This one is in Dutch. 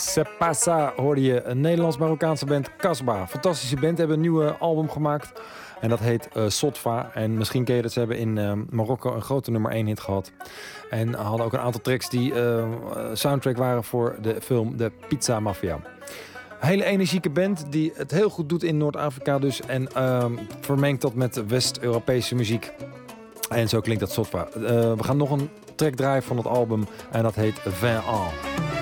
Sepasa hoorde je, een Nederlands-Marokkaanse band Kasbah. Fantastische band, hebben een nieuwe album gemaakt. En dat heet Sotfa. En misschien ken je dat, ze hebben in Marokko een grote nummer 1 hit gehad. En hadden ook een aantal tracks die soundtrack waren voor de film De Pizza Mafia. Een hele energieke band die het heel goed doet in Noord-Afrika dus. En vermengt dat met West-Europese muziek. En zo klinkt dat Sotfa. We gaan nog een track draaien van het album. En dat heet 20 ans.